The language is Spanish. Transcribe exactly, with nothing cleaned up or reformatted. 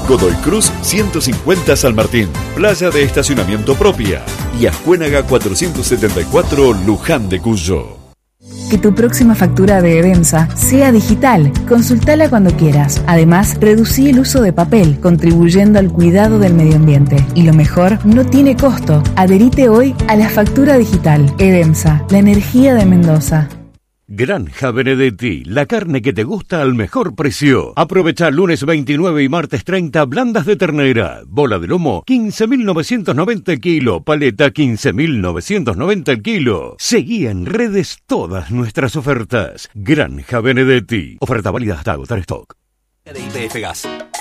Godoy Cruz ciento cincuenta San Martín, playa de estacionamiento propia. Y Ascuénaga cuatrocientos setenta y cuatro Luján de Cuyo. Que tu próxima factura de EDEMSA sea digital. Consultala cuando quieras. Además, reducí el uso de papel, contribuyendo al cuidado del medio ambiente. Y lo mejor, no tiene costo. Adherite hoy a la factura digital. EDEMSA, la energía de Mendoza. Granja Benedetti, la carne que te gusta al mejor precio. Aprovecha lunes veintinueve y martes treinta blandas de ternera. Bola de lomo, quince mil novecientos noventa el kilo. Paleta, quince mil novecientos noventa el kilo. Seguí en redes todas nuestras ofertas. Granja Benedetti. Oferta válida hasta agotar stock. De Y P F Gas.